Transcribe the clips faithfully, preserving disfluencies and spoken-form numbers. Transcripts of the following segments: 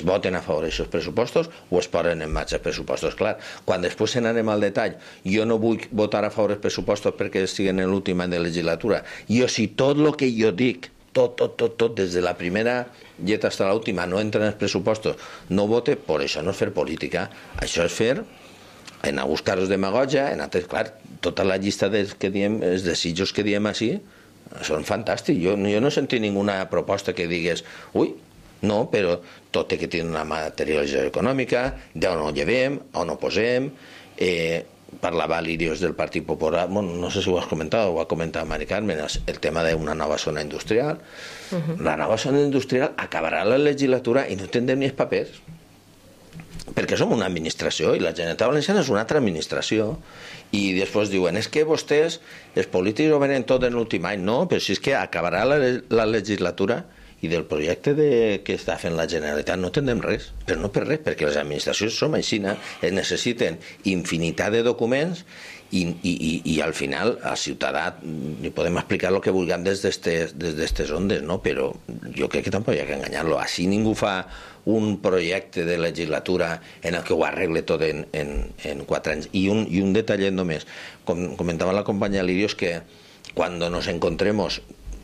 voten a favor d'aquests pressupostos o es posen en marxa els pressupostos. Clar, quan després se n'anem al detall, jo no vull votar a favor dels pressupostos perquè estiguen en l'últim any de legislatura. Jo, si tot el que jo dic, tot, tot, tot, tot, des de la primera lletra fins a l'última, no entra en els pressupostos, no vote, per això no és fer política. Això és fer, en alguns casos, demagogia, en altres, clar, tota la llista dels que diem, els desitjos que diem així, són fantàstics. Jo, jo no he sentit ninguna proposta que digués, ui, no, però tot té que tenir una materialització econòmica, d'on ho llevem, on ho posem. Eh, parlava l'Irios del Partit Popular, bueno, no sé si ho has comentat, ho ha comentat Mari Carmen, el tema d'una nova zona industrial. Uh-huh. La nova zona industrial acabarà la legislatura i no tindrem ni els papers, perquè som una administració i la Generalitat Valenciana és una altra administració, i després diuen, és que vostès, els polítics ho venen tot en l'últim any. No, però si és que acabarà la, la legislatura i del projecte de, que està fent la Generalitat no tindrem res, però no per res, perquè les administracions som així, es necessiten infinitat de documents i, i, i, i al final al ciutadà li podem explicar el que vulguem des d'aquestes ondes, no? Però jo crec que tampoc hi ha que enganyar-lo. Així ningú fa un projecte de legislatura en el que ho arregle tot en, en, en quatre anys. I un, i un detallet només. Com comentava la companya Lirios, que quan nos encontremos,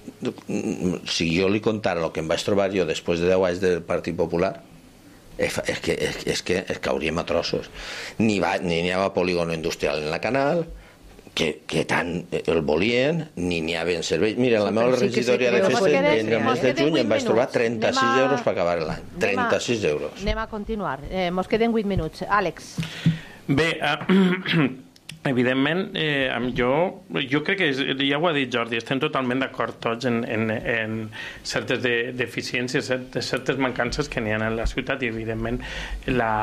si jo li contara el que em vaig trobar jo després de deu anys del Partit Popular, és, és, que, és, és que es cauríem a trossos. Ni va, ni hi havia polígono industrial en la Canal, que, que tant el volien, ni n'hi havia serveis. Mira, la meva regidoria de festes en el mes de juny em vaig trobar trenta-sis euros per acabar l'any. trenta-sis euros. Anem a continuar. Eh, mos queden vuit minuts. Àlex. Bé, uh, evidentment, eh, jo, jo crec que, ja ho ha dit Jordi, estem totalment d'acord tots en, en, en certes de, deficiències, certes mancances que n'hi ha en la ciutat i, evidentment, la...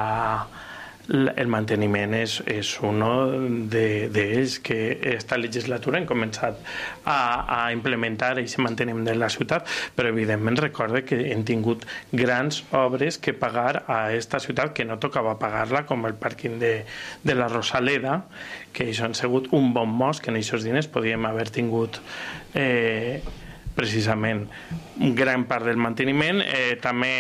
el manteniment és, és un d'ells que esta legislatura hem començat a, a implementar i se mantenim de la ciutat, però evidentment recorde que hem tingut grans obres que pagar a esta ciutat que no tocava pagar-la, com el pàrquing de, de la Rosaleda, que això han sigut un bon mos, que en aquests diners podíem haver tingut eh, precisament gran part del manteniment. Eh, també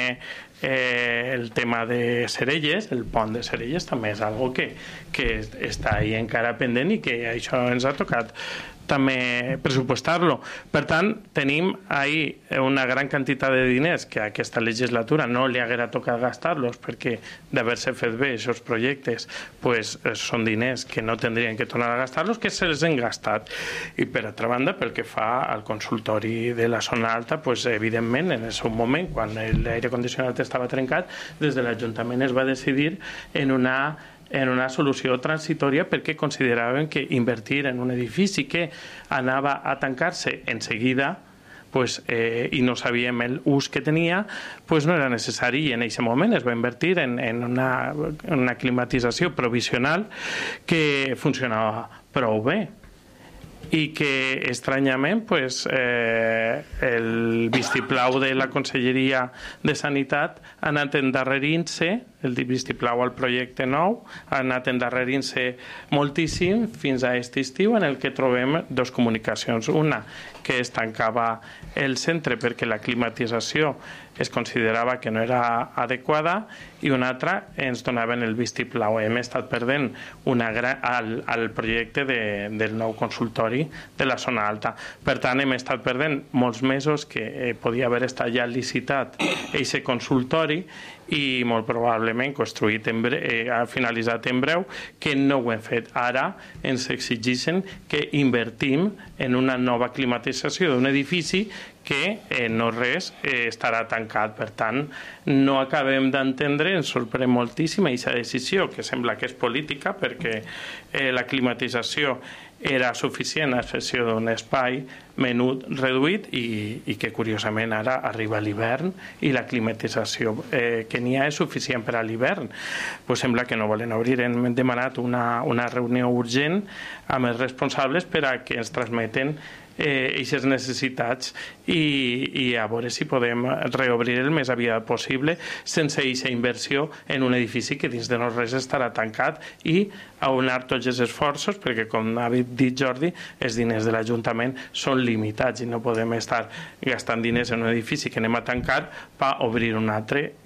Eh, el tema de Cerelles, el pont de Cerelles també és algo que, que està ahí encara pendent i que això ens ha tocat també pressupostar-lo. Per tant, tenim ahí una gran quantitat de diners que a aquesta legislatura no li haguera tocat gastar-los perquè d'haver-se fet bé aquests projectes pues, són diners que no tindrien que tornar a gastar-los, que se'ls han gastat. I per altra banda, pel que fa al consultori de la zona alta, pues, evidentment, en el seu moment, quan l'aire condicionat estava trencat, des de l'Ajuntament es va decidir en una en una solució transitòria perquè consideraven que invertir en un edifici que anava a tancar-se en seguida pues, eh, i no sabíem l'ús que tenia, pues no era necessari, i en aquest moment es va invertir en, en una, una climatització provisional que funcionava prou bé i que estranyament pues, eh, el vistiplau de la Conselleria de Sanitat ha anat endarrerint-se, el vistiplau al projecte nou ha anat endarrerint-se moltíssim fins a aquest estiu, en el que trobem dos comunicacions. Una, que es tancava el centre perquè la climatització es considerava que no era adequada, i una altra, ens donaven el vistiplau. Hem estat perdent una gran, al, al projecte de, del nou consultori de la zona alta. Per tant, hem estat perdent molts mesos que eh, podia haver estat ja licitat aquest consultori i molt probablement construït en bre, eh, ha finalitzat en breu, que no ho hem fet. Ara ens exigeixen que invertim en una nova climatització d'un edifici que eh, no res eh, estarà tancat. Per tant, no acabem d'entendre, ens sorprèn moltíssim aquesta decisió, que sembla que és política, perquè eh, la climatització era suficient a excepció d'un espai menut reduït i, i que curiosament ara arriba l'hivern i la climatització eh, que n'hi ha és suficient per a l'hivern. Pues sembla que no volen obrir. Hem demanat una, una reunió urgent amb els responsables per a que ens transmeten aquestes eh, necessitats i, i a veure si podem reobrir el més aviat possible sense aquesta inversió en un edifici que dins de no res estarà tancat, i aunar tots els esforços, perquè com ha dit Jordi, els diners de l'Ajuntament són limitats i no podem estar gastant diners en un edifici que anem a tancar per obrir un altre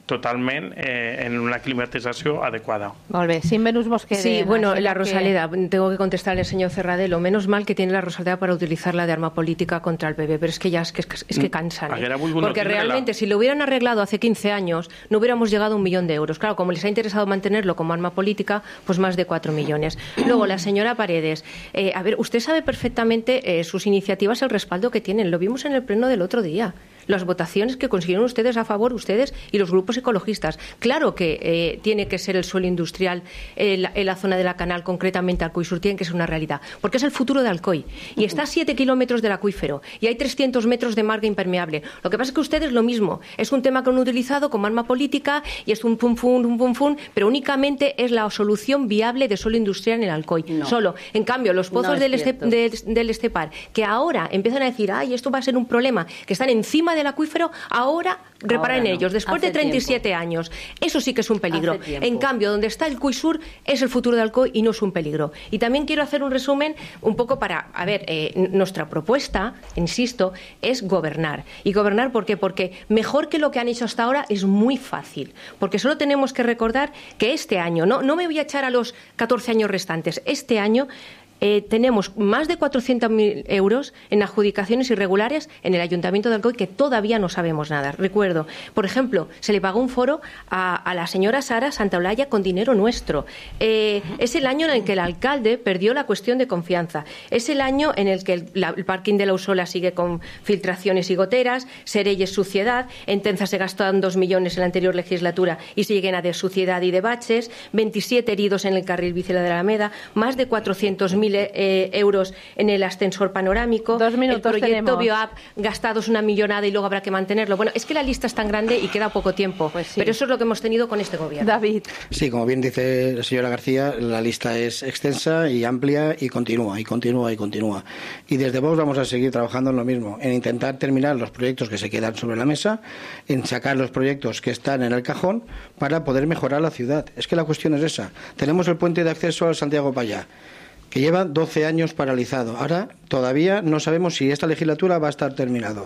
totalment eh, en una climatizació adecuada. Molt bé, cinc minuts mos queden. Sí, bueno, la Rosaleda, que... tengo que contestarle al señor Cerradelo, menos mal que tiene la Rosaleda para utilizarla de arma política contra el P P, pero es que ya es que, es que cansan. ¿eh? Porque realmente si lo hubieran arreglado hace quince años, no hubiéramos llegado a un millón de euros. Claro, como les ha interesado mantenerlo como arma política, pues más de cuatro millones. Luego, la señora Paredes, eh, a ver, usted sabe perfectamente eh, sus iniciativas, el respaldo que tienen. Lo vimos en el pleno del otro día. Las votaciones que consiguieron ustedes a favor, ustedes y los grupos ecologistas. Claro que eh, tiene que ser el suelo industrial en la, en la zona de la Canal, concretamente Alcoy Sur, tiene que ser una realidad, porque es el futuro de Alcoy. Y está a siete kilómetros del acuífero y hay trescientos metros de marga impermeable. Lo que pasa es que ustedes lo mismo. Es un tema que han utilizado como arma política y es un pum pum, un pum pum, pero únicamente es la solución viable de suelo industrial en el Alcoy. No. Solo. En cambio, los pozos no del, este, del, del Estepar, que ahora empiezan a decir, ay, esto va a ser un problema, que están encima del acuífero, ahora reparar en no. ellos, después Hace de treinta y siete tiempo. Años. Eso sí que es un peligro. En cambio, donde está el Cuy Sur es el futuro de Alcoy y no es un peligro. Y también quiero hacer un resumen un poco para, a ver, eh, nuestra propuesta, insisto, es gobernar. ¿Y gobernar por qué? Porque mejor que lo que han hecho hasta ahora es muy fácil. Porque solo tenemos que recordar que este año, no, no me voy a echar a los catorce años restantes, este año Eh, tenemos más de cuatrocientos mil euros en adjudicaciones irregulares en el Ayuntamiento de Alcoy que todavía no sabemos nada. Recuerdo, por ejemplo, se le pagó un foro a, a la señora Sara Santaolalla con dinero nuestro. Eh, es el año en el que el alcalde perdió la cuestión de confianza. Es el año en el que el, la, el parking de la Usola sigue con filtraciones y goteras, Serelles suciedad, en Tenza se gastaron dos millones en la anterior legislatura y se lleguen a de suciedad y de baches, veintisiete heridos en el carril bici de la Alameda, más de cuatrocientos mil Eh, euros en el ascensor panorámico, Dos minutos el proyecto tenemos. BioApp gastados una millonada y luego habrá que mantenerlo. Bueno, es que la lista es tan grande y queda poco tiempo, pues sí. Pero eso es lo que hemos tenido con este gobierno. David. Sí, como bien dice la señora García, la lista es extensa y amplia y continúa, y continúa, y continúa. Y desde Vox vamos a seguir trabajando en lo mismo, en intentar terminar los proyectos que se quedan sobre la mesa, en sacar los proyectos que están en el cajón para poder mejorar la ciudad. Es que la cuestión es esa. Tenemos el puente de acceso al Santiago Pallá, que lleva doce años paralizado. Ahora todavía no sabemos si esta legislatura va a estar terminado.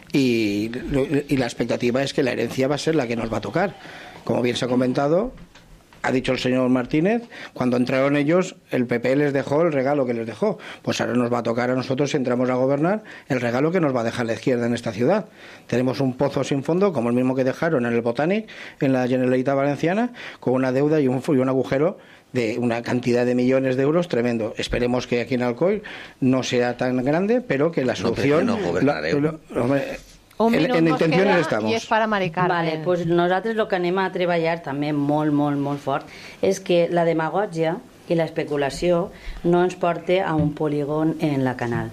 Y, y la expectativa es que la herencia va a ser la que nos va a tocar. Como bien se ha comentado, ha dicho el señor Martínez, cuando entraron ellos, el P P les dejó el regalo que les dejó. Pues ahora nos va a tocar a nosotros, si entramos a gobernar, el regalo que nos va a dejar la izquierda en esta ciudad. Tenemos un pozo sin fondo, como el mismo que dejaron en el Botanic, en la Generalitat Valenciana, con una deuda y un, y un agujero de una cantidad de millones de euros tremendo. Esperemos que aquí en Alcoy no sea tan grande, pero que la solución... No, no la, lo, hombre, Un en, minut en nos intenciones queda estamos. i és per a Mari Carmen. Vale, pues nosaltres el que anem a treballar també molt, molt, molt fort és que la demagògia i l'especulació no ens porte a un polígon en la Canal.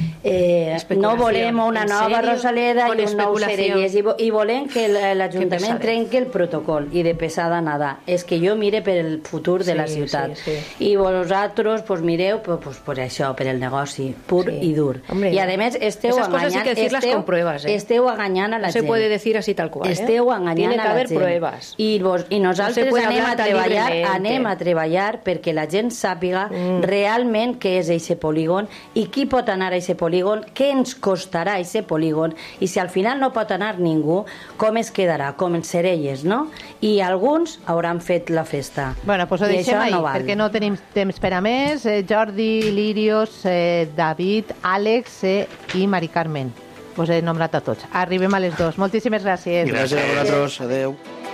Eh, no volem una nova Rosaleda i un nou Serelles i, i volem que l'Ajuntament trenqui el protocol i de pesada nada. És que jo mire per el futur de sí, la ciutat sí, sí. I vosaltres pues, mireu pues, pues, per això, per el negoci pur sí. I dur. Hombre, i a més esteu enganyant, sí que esteu, pruebas, eh? esteu enganyant a la no gent. Se puede decir así tal cual, esteu enganyant eh? a la gent. Pruebas. I, vos, i nosaltres no anem, a treballar, anem a treballar perquè la gent sàpiga mm. realment què és aquest polígon i qui pot anar a aquest polígon, què ens costarà aquest polígon i si al final no pot anar ningú, com es quedarà, com els Serelles, no? I alguns hauran fet la festa. Bueno, pues ho I deixem ahí, no val. perquè no tenim temps per a més. Eh, Jordi, Lirios, eh, David, Àlex eh, i Mari Carmen. Us he nombrat a tots. Arribem a les dos. Moltíssimes gràcies. Gràcies a vosaltres. Adeu.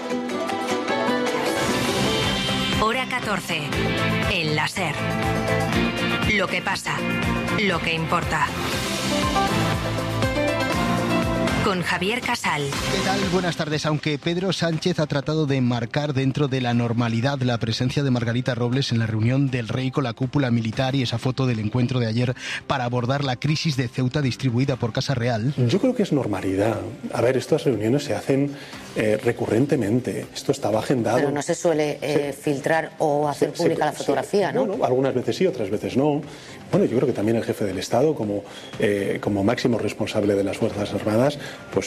Hora catorce. En la SER. Lo que pasa. Lo que importa. Con Javier Casal. ¿Qué tal? Buenas tardes. Aunque Pedro Sánchez ha tratado de marcar dentro de la normalidad la presencia de Margarita Robles en la reunión del Rey con la cúpula militar y esa foto del encuentro de ayer para abordar la crisis de Ceuta distribuida por Casa Real. Yo creo que es normalidad. A ver, estas reuniones se hacen eh, recurrentemente. Esto estaba agendado. Pero no se suele eh, sí. filtrar o hacer sí, pública sí, la fotografía, sí. ¿no? Bueno, algunas veces sí, otras veces no. Bueno, yo creo que también el jefe del Estado, como, eh, como máximo responsable de las Fuerzas Armadas, pues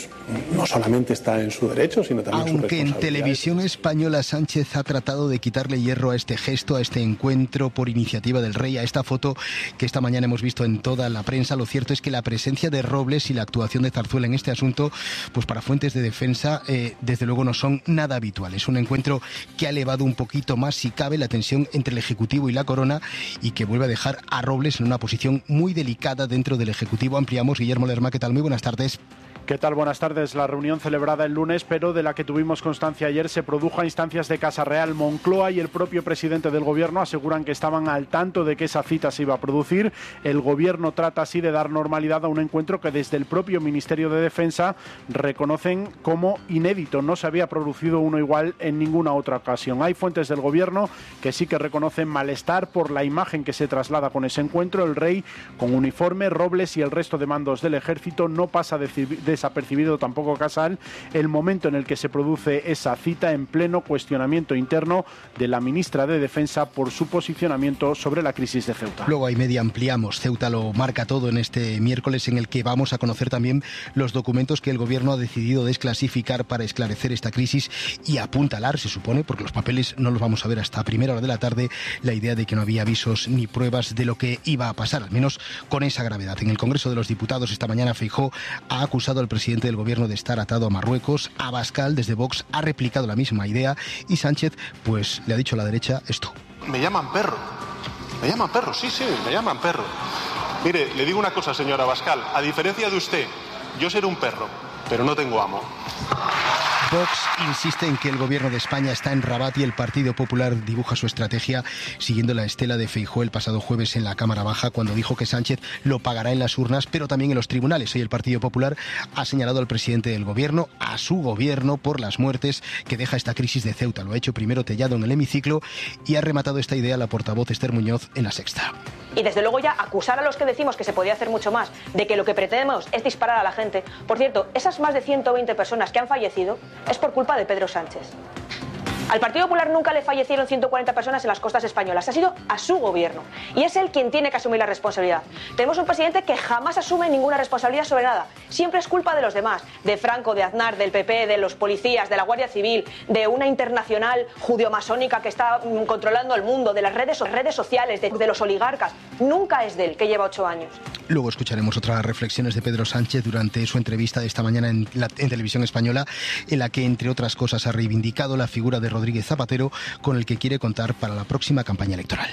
no solamente está en su derecho, sino también en su responsabilidad. Aunque en Televisión Española Sánchez ha tratado de quitarle hierro a este gesto, a este encuentro por iniciativa del rey, a esta foto que esta mañana hemos visto en toda la prensa, lo cierto es que la presencia de Robles y la actuación de Zarzuela en este asunto, pues para fuentes de defensa, eh, desde luego no son nada habituales. Un encuentro que ha elevado un poquito más, si cabe, la tensión entre el Ejecutivo y la Corona y que vuelve a dejar a Robles en una posición muy delicada dentro del Ejecutivo. Ampliamos. Guillermo Lerma, ¿qué tal? Muy buenas tardes. ¿Qué tal? Buenas tardes. La reunión celebrada el lunes, pero de la que tuvimos constancia ayer, se produjo a instancias de Casa Real. Moncloa y el propio presidente del Gobierno aseguran que estaban al tanto de que esa cita se iba a producir. El Gobierno trata así de dar normalidad a un encuentro que desde el propio Ministerio de Defensa reconocen como inédito. No se había producido uno igual en ninguna otra ocasión. Hay fuentes del Gobierno que sí que reconocen malestar por la imagen que se traslada con ese encuentro. El rey con uniforme, Robles y el resto de mandos del Ejército. No pasa de, de desapercibido tampoco Casal el momento en el que se produce esa cita, en pleno cuestionamiento interno de la ministra de Defensa por su posicionamiento sobre la crisis de Ceuta. Luego hay media ampliamos. Ceuta lo marca todo en este miércoles, en el que vamos a conocer también los documentos que el Gobierno ha decidido desclasificar para esclarecer esta crisis y apuntalar, se supone, porque los papeles no los vamos a ver hasta primera hora de la tarde, la idea de que no había avisos ni pruebas de lo que iba a pasar, al menos con esa gravedad. En el Congreso de los Diputados esta mañana Feijóo ha acusado al presidente del Gobierno de estar atado a Marruecos. Abascal, desde Vox, ha replicado la misma idea y Sánchez, pues, le ha dicho a la derecha esto. Me llaman perro. Me llaman perro, sí, sí, me llaman perro. Mire, le digo una cosa, señora Abascal. A diferencia de usted, yo seré un perro, pero no tengo amo. Vox insiste en que el Gobierno de España está en Rabat y el Partido Popular dibuja su estrategia siguiendo la estela de Feijóo el pasado jueves en la Cámara Baja, cuando dijo que Sánchez lo pagará en las urnas, pero también en los tribunales. Hoy el Partido Popular ha señalado al presidente del Gobierno, a su Gobierno, por las muertes que deja esta crisis de Ceuta. Lo ha hecho primero Tellado en el hemiciclo y ha rematado esta idea la portavoz Esther Muñoz en La Sexta. Y desde luego ya acusar a los que decimos que se podía hacer mucho más, de que lo que pretendemos es disparar a la gente. Por cierto, esas más de ciento veinte personas que han fallecido es por culpa de Pedro Sánchez. Al Partido Popular nunca le fallecieron ciento cuarenta personas en las costas españolas. Ha sido a su gobierno. Y es él quien tiene que asumir la responsabilidad. Tenemos un presidente que jamás asume ninguna responsabilidad sobre nada. Siempre es culpa de los demás. De Franco, de Aznar, del P P, de los policías, de la Guardia Civil, de una internacional judio-masónica que está mm, controlando el mundo, de las redes, redes sociales, de, de los oligarcas. Nunca es de él, que lleva ocho años. Luego escucharemos otras reflexiones de Pedro Sánchez durante su entrevista de esta mañana en, la, en Televisión Española, en la que, entre otras cosas, ha reivindicado la figura de Rodríguez Zapatero, con el que quiere contar para la próxima campaña electoral.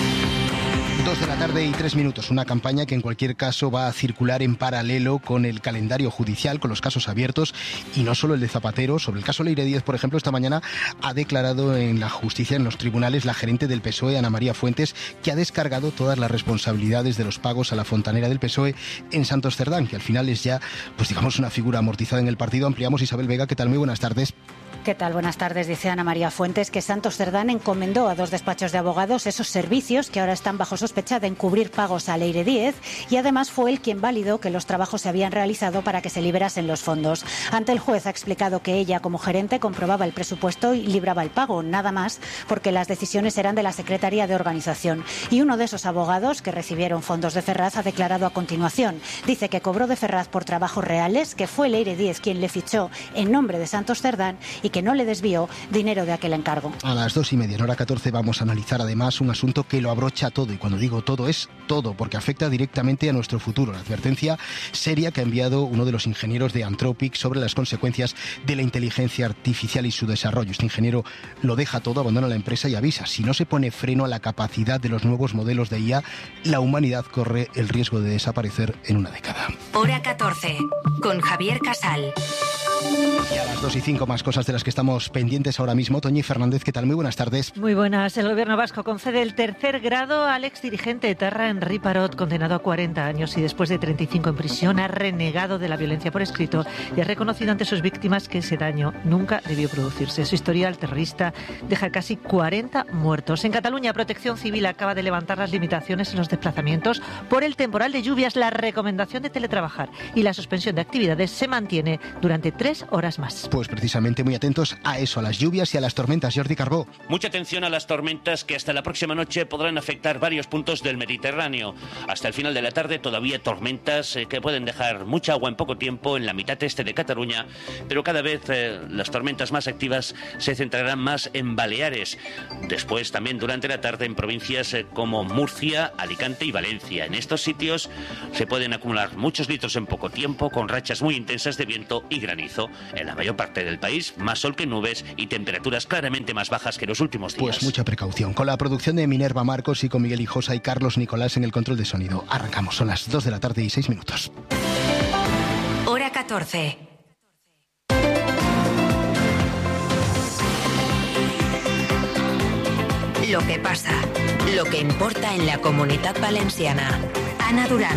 Dos de la tarde y tres minutos, una campaña que en cualquier caso va a circular en paralelo con el calendario judicial, con los casos abiertos, y no solo el de Zapatero. Sobre el caso Leire Díez, por ejemplo, esta mañana ha declarado en la justicia, en los tribunales, la gerente del P S O E, Ana María Fuentes, que ha descargado todas las responsabilidades de los pagos a la fontanera del P S O E en Santos Cerdán, que al final es ya, pues digamos, una figura amortizada en el partido. Ampliamos. Isabel Vega, ¿qué tal? Muy buenas tardes. ¿Qué tal? Buenas tardes. Dice Ana María Fuentes que Santos Cerdán encomendó a dos despachos de abogados esos servicios que ahora están bajo sospecha de encubrir pagos a Leire Díez, y además fue él quien validó que los trabajos se habían realizado para que se liberasen los fondos. Ante el juez ha explicado que ella, como gerente, comprobaba el presupuesto y libraba el pago, nada más, porque las decisiones eran de la Secretaría de Organización. Y uno de esos abogados que recibieron fondos de Ferraz ha declarado a continuación. Dice que cobró de Ferraz por trabajos reales, que fue Leire Díez quien le fichó en nombre de Santos Cerdán y que no le desvió dinero de aquel encargo. A las dos y media, en hora catorce, vamos a analizar además un asunto que lo abrocha todo, y cuando digo todo es todo, porque afecta directamente a nuestro futuro. La advertencia seria que ha enviado uno de los ingenieros de Anthropic sobre las consecuencias de la inteligencia artificial y su desarrollo. Este ingeniero lo deja todo, abandona la empresa y avisa: si no se pone freno a la capacidad de los nuevos modelos de I A, la humanidad corre el riesgo de desaparecer en una década. Hora catorce, con Javier Casal. Y a las dos y cinco, más cosas de las que estamos pendientes ahora mismo. Toñi Fernández, ¿qué tal? Muy buenas tardes. Muy buenas. El Gobierno vasco concede el tercer grado al exdirigente etarra Henri Parot, condenado a cuarenta años y después de treinta y cinco en prisión ha renegado de la violencia por escrito y ha reconocido ante sus víctimas que ese daño nunca debió producirse. Su historial terrorista deja casi cuarenta muertos. En Cataluña, Protección Civil acaba de levantar las limitaciones en los desplazamientos por el temporal de lluvias. La recomendación de teletrabajar y la suspensión de actividades se mantiene durante tres tres horas más. Pues precisamente muy atentos a eso, a las lluvias y a las tormentas. Jordi Carbó. Mucha atención a las tormentas que hasta la próxima noche podrán afectar varios puntos del Mediterráneo. Hasta el final de la tarde todavía tormentas eh, que pueden dejar mucha agua en poco tiempo en la mitad este de Cataluña, pero cada vez eh, las tormentas más activas se centrarán más en Baleares. Después también durante la tarde en provincias eh, como Murcia, Alicante y Valencia. En estos sitios se pueden acumular muchos litros en poco tiempo, con rachas muy intensas de viento y granizo. En la mayor parte del país, más sol que nubes y temperaturas claramente más bajas que los últimos días. Pues mucha precaución. Con la producción de Minerva Marcos y con Miguel Hijosa y Carlos Nicolás en el control de sonido. Arrancamos, son las dos de la tarde y seis minutos. Hora catorce. Lo que pasa, lo que importa en la Comunitat Valenciana. Ana Durán.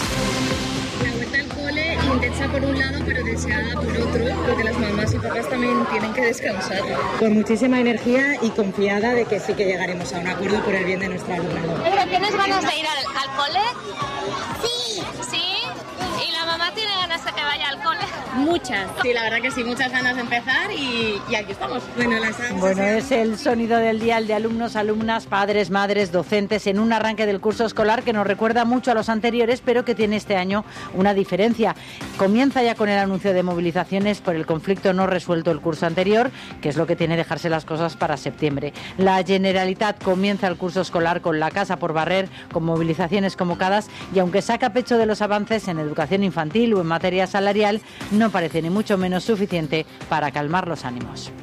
La vuelta al cole intensa por un lado, pero deseada por otro, porque las mamás y papás también tienen que descansar. Con muchísima energía y confiada de que sí que llegaremos a un acuerdo por el bien de nuestro alumnado. ¿Pero tienes ganas de ir al, al cole? Sí. ¿Sí? ¿Y la mamá tiene ganas de que vaya al cole? Muchas. Sí, la verdad que sí, muchas ganas de empezar y, y aquí estamos. Bueno, las bueno, es el sonido del dial de alumnos, alumnas, padres, madres, docentes en un arranque del curso escolar que nos recuerda mucho a los anteriores, pero que tiene este año una diferencia. Comienza ya con el anuncio de movilizaciones por el conflicto no resuelto el curso anterior, que es lo que tiene dejarse las cosas para septiembre. La Generalitat comienza el curso escolar con la casa por barrer, con movilizaciones convocadas, y aunque saca pecho de los avances en educación infantil o en materia salarial, no parece ni mucho menos suficiente para calmar los ánimos.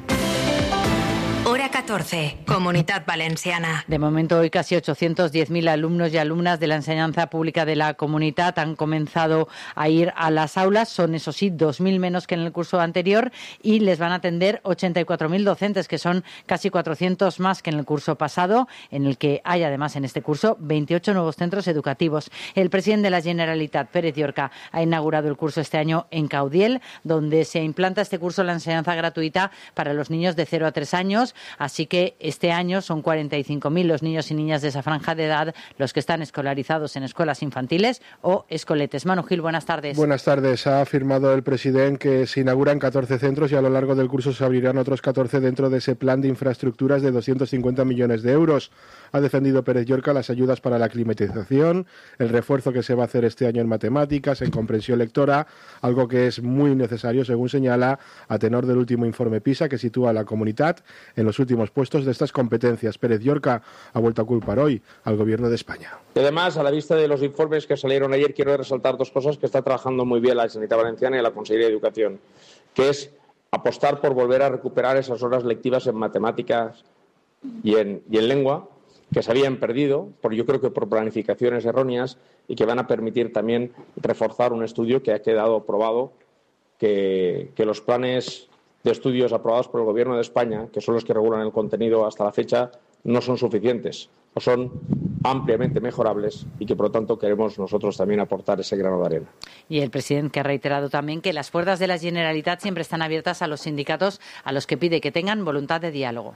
Hora catorce, Comunitat Valenciana. De momento, hoy casi ochocientos diez mil alumnos y alumnas de la enseñanza pública de la Comunitat han comenzado a ir a las aulas. Son, eso sí, dos mil menos que en el curso anterior y les van a atender ochenta y cuatro mil docentes, que son casi cuatrocientos más que en el curso pasado, en el que hay además en este curso veintiocho nuevos centros educativos. El presidente de la Generalitat, Pérez Llorca, ha inaugurado el curso este año en Caudiel, donde se implanta este curso la enseñanza gratuita para los niños de cero a tres años. Así que este año son cuarenta y cinco mil los niños y niñas de esa franja de edad los que están escolarizados en escuelas infantiles o escoletes. Manu Gil, buenas tardes. Buenas tardes. Ha afirmado el presidente que se inauguran catorce centros y a lo largo del curso se abrirán otros catorce dentro de ese plan de infraestructuras de doscientos cincuenta millones de euros. Ha defendido Pérez Llorca las ayudas para la climatización, el refuerzo que se va a hacer este año en matemáticas, en comprensión lectora, algo que es muy necesario, según señala, a tenor del último informe PISA que sitúa a la Comunitat en los últimos puestos de estas competencias. Pérez Llorca ha vuelto a culpar hoy al Gobierno de España. Y además, a la vista de los informes que salieron ayer, quiero resaltar dos cosas que está trabajando muy bien la Generalitat Valenciana y la Consellería de Educación, que es apostar por volver a recuperar esas horas lectivas en matemáticas y en, y en lengua, que se habían perdido, por, yo creo que por planificaciones erróneas, y que van a permitir también reforzar un estudio que ha quedado probado, que, que los planes de estudios aprobados por el Gobierno de España, que son los que regulan el contenido hasta la fecha, no son suficientes o son ampliamente mejorables y que, por lo tanto, queremos nosotros también aportar ese grano de arena. Y el presidente que ha reiterado también que las puertas de la Generalitat siempre están abiertas a los sindicatos, a los que pide que tengan voluntad de diálogo.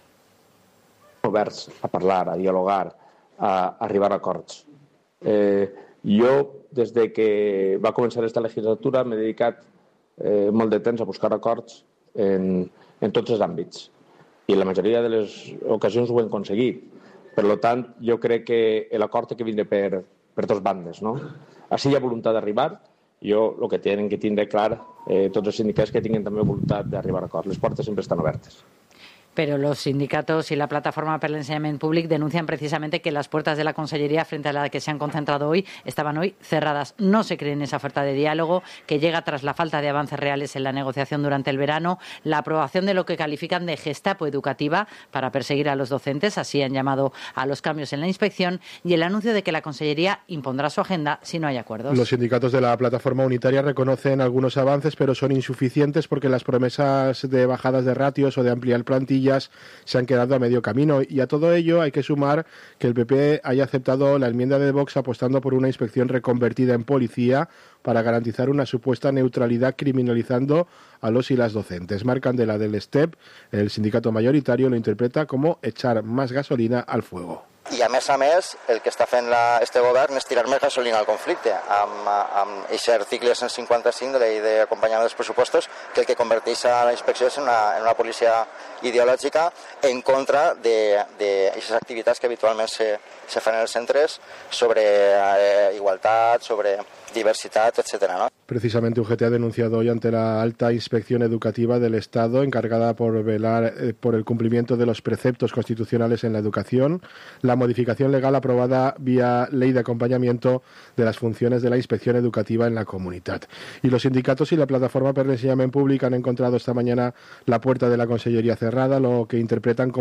Oberts a parlar, a dialogar, a arribar a acords. Eh, jo, des de que va començar esta legislatura, m'he dedicat eh, molt de temps a buscar acords en, en tots els àmbits. I la majoria de les ocasions ho hem aconseguit. Per tant, jo crec que l'acord té que vindre per, per dos bandes, no? Així hi ha voluntat d'arribar. Jo el que tenen que tindre clar eh, tots els sindicats que tinguin també voluntat d'arribar a acord. Les portes sempre estan obertes. Pero los sindicatos y la Plataforma per l'Ensenyament Públic denuncian precisamente que las puertas de la Consellería, frente a la que se han concentrado hoy, estaban hoy cerradas. No se creen esa oferta de diálogo que llega tras la falta de avances reales en la negociación durante el verano, la aprobación de lo que califican de gestapo educativa para perseguir a los docentes, así han llamado a los cambios en la inspección, y el anuncio de que la Consellería impondrá su agenda si no hay acuerdos. Los sindicatos de la Plataforma Unitaria reconocen algunos avances, pero son insuficientes porque las promesas de bajadas de ratios o de ampliar plantillas se han quedado a medio camino, y a todo ello hay que sumar que el P P haya aceptado la enmienda de Vox apostando por una inspección reconvertida en policía para garantizar una supuesta neutralidad criminalizando a los y las docentes. Marc Candela del S T E P, el sindicato mayoritario, lo interpreta como echar más gasolina al fuego. I a més a més, el que està fent la, este govern és tirar més gasolina al conflicte amb, amb aquest article cent cinquanta-cinc de la llei d'acompanyament dels pressupostos, que el que converteix a la inspecció és en una, en una policia ideològica en contra d'aquestes activitats que habitualment se, se fan en els centres sobre eh, igualtat, sobre diversidad, etcétera, ¿no? Precisamente U G T ha denunciado hoy ante la alta inspección educativa del Estado, encargada por velar eh, por el cumplimiento de los preceptos constitucionales en la educación, la modificación legal aprobada vía ley de acompañamiento de las funciones de la inspección educativa en la comunidad. Y los sindicatos y la plataforma per l'ensenyament públic han encontrado esta mañana la puerta de la Consellería cerrada, lo que interpretan como